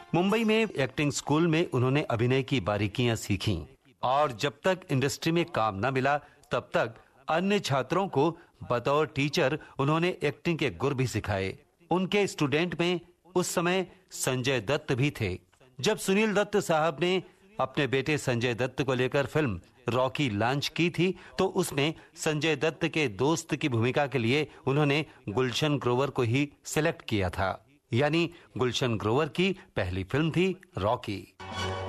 मुंबई में acting school में उन्होंने अभिनय की बारीकियां सीखीं और जब तक इंडस्ट्री में काम न मिला तब तक अन्य छात्रों को बतौर टीचर उन्होंने एक्टिंग के गुर भी सिखाए। उनके स्टूडेंट में उस समय संजय दत्त भी थे। जब सुनील दत्त साहब ने अपने बेटे संजय दत्त को लेकर फिल्म रॉकी लॉन्च की थी तो उसमें संजय दत्त के दोस्त की भूमिका के लिए उन्होंने गुलशन ग्रोवर को ही सिलेक्ट किया था। यानी गुलशन ग्रोवर की पहली फिल्म थी रॉकी।